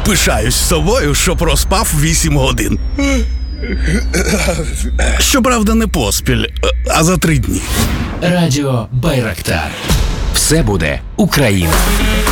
Пишаюсь собою, що проспав 8 годин. Щоправда, не поспіль, а за 3 дні. Радіо Байрактар. Все буде Україна.